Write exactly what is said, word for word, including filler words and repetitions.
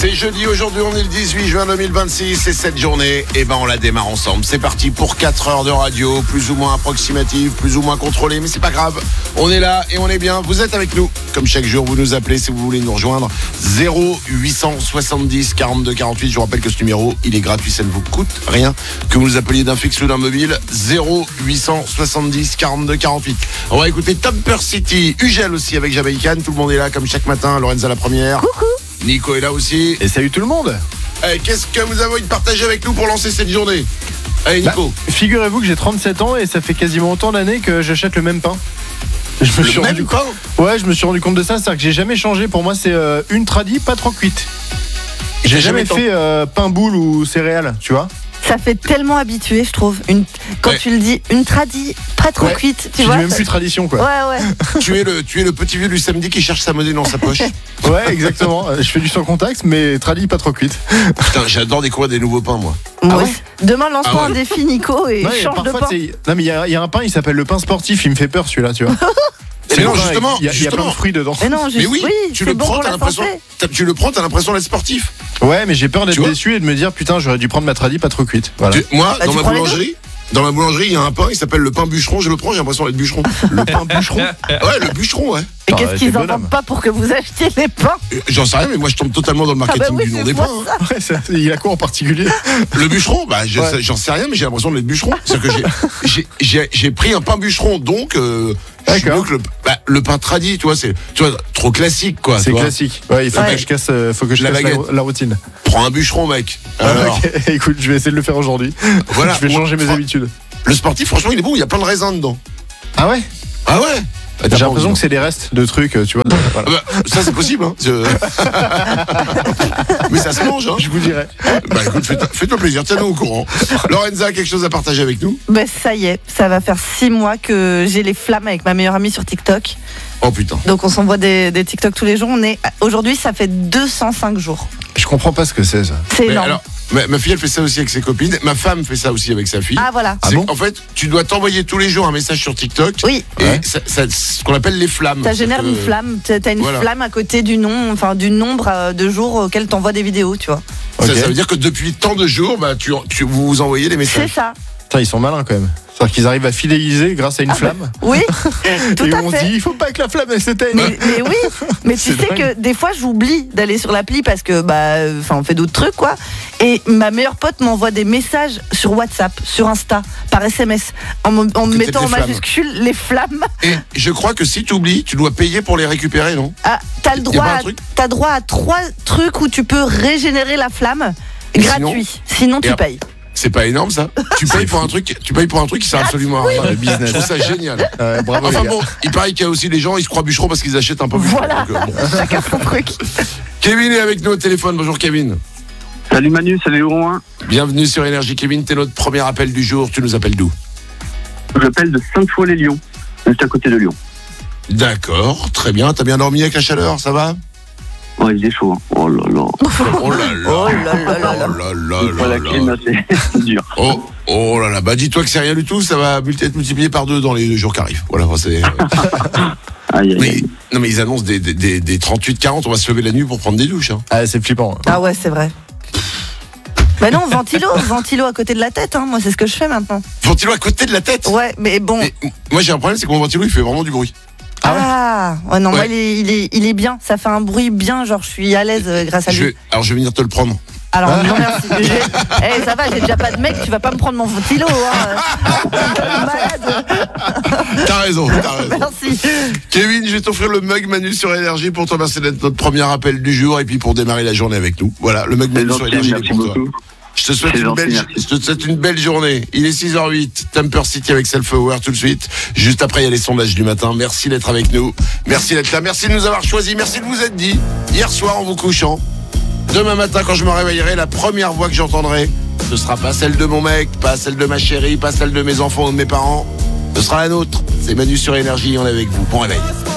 C'est jeudi, aujourd'hui on est le dix-huit juin deux mille vingt-six et cette journée, eh ben on la démarre ensemble. C'est parti pour quatre heures de radio, plus ou moins approximative, plus ou moins contrôlée, mais c'est pas grave. On est là et on est bien, vous êtes avec nous. Comme chaque jour, vous nous appelez si vous voulez nous rejoindre. zéro huit cent soixante-dix quarante-deux quarante-huit, je vous rappelle que ce numéro, il est gratuit, ça ne vous coûte rien. Que vous nous appeliez d'un fixe ou d'un mobile, zéro huit cent soixante-dix quarante-deux quarante-huit. On va écouter Temper City, Ugel aussi avec Jamaïcan, tout le monde est là comme chaque matin, Lorenza la première. Coucou. Nico est là aussi. Et salut tout le monde. Eh, qu'est-ce que vous avez envie de partager avec nous pour lancer cette journée? Allez Nico. Bah, figurez-vous que j'ai trente-sept ans et ça fait quasiment autant d'années que j'achète le même pain. Je me le suis même rendu pain compte. Ouais, je me suis rendu compte de ça, c'est-à-dire que j'ai jamais changé. Pour moi, c'est euh, une tradie, pas trop cuite. J'ai jamais, jamais fait euh, pain boule ou céréales, tu vois. Ça fait tellement habitué, je trouve. Une... Quand ouais. tu le dis, une tradie, pas trop ouais. cuite, tu je vois. dis même plus tradition, quoi. Ouais, ouais. tu, es le, tu es le petit vieux du samedi qui cherche sa monnaie dans sa poche. Ouais, exactement. Je fais du sans contact, mais tradie, pas trop cuite. Putain, j'adore découvrir des nouveaux pains, moi. Moi ah aussi. ouais Demain, lance-moi ah ouais. un défi, Nico, et ouais, change de pain. Non, mais il y, y a un pain, il s'appelle le pain sportif. Il me fait peur, celui-là, tu vois. Mais non, justement, il y, y a plein de fruits dedans. Mais non, juste, mais oui, oui tu c'est le bon prends, pour t'as la l'impression, santé. t'as, tu le prends, t'as l'impression d'être sportif. Ouais, mais j'ai peur d'être Tu vois déçu et de me dire putain, j'aurais dû prendre ma tradie pas trop cuite. Voilà. Tu- moi, Bah, dans tu ma prends les boulangerie, dans ma boulangerie, il y a un pain, il s'appelle le pain bûcheron. Je le prends, j'ai l'impression d'être bûcheron. Le pain bûcheron. Ouais, le bûcheron, ouais. Et Ah, qu'est-ce ouais, qu'ils t'es inventent bonhomme. pas pour que vous achetiez les pains? Euh, J'en sais rien, mais moi je tombe totalement dans le Ah bah marketing oui, du nom c'est des moi pains. hein. ça. Ouais, ça, il a quoi en particulier? Le bûcheron, bah je- Ouais. j'en sais rien, mais j'ai l'impression d'être bûcheron. C'est-à-dire que j'ai- j'ai, j'ai, j'ai pris un pain bûcheron, donc euh, je suis D'accord. mieux que le, bah, le pain tradit, tu vois, c'est tu vois, trop classique, quoi. C'est tu vois. classique. Ouais, il faut Ouais. que je casse, euh, faut que je La casse la, baguette. la routine. Prends un bûcheron, mec. Alors, Ok, écoute, je vais essayer de le faire aujourd'hui. voilà. Je vais changer mes Fran- habitudes. Le sportif, franchement, il est bon, il y a plein de raisins dedans. Ah ouais? Ah ouais. Bah, t'as J'ai pas l'impression envie, que c'est des restes de trucs, euh, tu vois. Voilà. Ah bah, ça c'est possible, hein. Je- Mais ça se mange, hein. Je vous dirai. Bah écoute, fais-toi, fais-toi plaisir, tiens-nous au courant. Lorenza, quelque chose à partager avec nous? Ben ça y est, ça va faire six mois que j'ai les flammes avec ma meilleure amie sur TikTok. Oh putain. Donc on s'envoie des, des TikTok tous les jours. On est aujourd'hui, ça fait deux cent cinq jours. Je comprends pas ce que c'est ça. C'est Mais énorme. alors, ma, ma fille elle fait ça aussi avec ses copines. Ma femme fait ça aussi avec sa fille. Ah voilà. Ah C'est bon qu'en fait, tu dois t'envoyer tous les jours un message sur TikTok. Oui. Et Ouais. ça, ça- ce qu'on appelle les flammes. Ça génère C'est une que- flamme. T'as t'as une voilà. flamme à côté du nom, enfin du nombre euh, de jours auxquels t'envoies des vidéos, tu vois. Ça, Ok. ça veut dire que depuis tant de jours, bah, tu, tu, vous vous envoyez des C'est messages. ça. Putain, ils sont malins quand même. C'est-à-dire qu'ils arrivent à fidéliser grâce à une flamme. Oui. Tout et à on se fait. dit, il faut pas que la flamme elle s'éteigne. Mais, mais oui, mais tu C'est sais dingue. que des fois j'oublie d'aller sur l'appli parce que bah, enfin on fait d'autres trucs quoi. Et ma meilleure pote m'envoie des messages sur WhatsApp, sur Insta, par S M S, en, me- en me Que mettant t'aies en des flammes. majuscule les flammes. Et je crois que si tu oublies, tu dois payer pour les récupérer, non? Ah, t'as le Y a droit, pas un à, truc t'as droit à trois trucs où tu peux régénérer la flamme Et gratuit. Sinon, Et tu après- payes. C'est pas énorme ça? Tu payes pour un truc, tu payes pour un truc qui sert absolument à rien. Le business. Je trouve ça génial. Ouais, bravo Enfin les gars. bon, il paraît qu'il y a aussi des gens, ils se croient bûcherons parce qu'ils achètent un peu bûcheron. Voilà. Donc, euh, bon. Chacun son truc. Kevin est avec nous au téléphone. Bonjour Kevin. Salut Manu, salut Romain. Bienvenue sur Énergie. Kevin, t'es notre premier appel du jour. Tu nous appelles d'où? J'appelle de Sainte-Foy-les-Lyons, juste à côté de Lyon. D'accord, très bien. T'as bien dormi avec la chaleur, ça va? Oh, il est chaud. Hein. Oh là là. Oh là là. Oh là là là là. Oh là là Il faut là la là. clim, là, c'est c'est dur. Oh, oh là là. Bah dis-toi que c'est rien du tout. Ça va multi- être multiplié par deux dans les deux jours qui arrivent. Voilà. Enfin, c'est... Aïe, aïe, mais, aïe. non mais ils annoncent des, des, des, des trente-huit quarante. On va se lever la nuit pour prendre des douches. Hein. Ah, c'est flippant. Ah ouais, c'est vrai. Bah non, ventilo, ventilo à côté de la tête, hein. Moi c'est ce que je fais maintenant. Ventilo à côté de la tête. Ouais, mais bon. Mais, moi j'ai un problème, c'est que mon ventilo il fait vraiment du bruit. Ah, ouais, non, Ouais. moi il est, il, est, il est bien, ça fait un bruit bien, genre je suis à l'aise euh, grâce à Je lui. vais- alors je vais venir te le prendre. Alors non merci. J'ai- Eh, ça va, j'ai déjà pas de mec, tu vas pas me prendre mon ventilo, hein. Malade. T'as raison, t'as raison. Merci. Kevin, je vais t'offrir le mug Manu sur Énergie pour te remercier d'être notre premier appel du jour et puis pour démarrer la journée avec nous. Voilà, le mug C'est Manu sur gentil, Énergie il est merci pour toi. beaucoup. Je te souhaite C'est une gentil, belle, merci. je te souhaite une belle journée. Il est six heures huit, Temper City avec Self-Aware tout de suite. Juste après, il y a les sondages du matin. Merci d'être avec nous. Merci d'être là. Merci de nous avoir choisis. Merci de vous être dit hier soir en vous couchant. Demain matin, quand je me réveillerai, la première voix que j'entendrai, ce sera pas celle de mon mec, pas celle de ma chérie, pas celle de mes enfants ou de mes parents. Ce sera la nôtre. C'est Manu sur Énergie. On est avec vous. Bon réveil.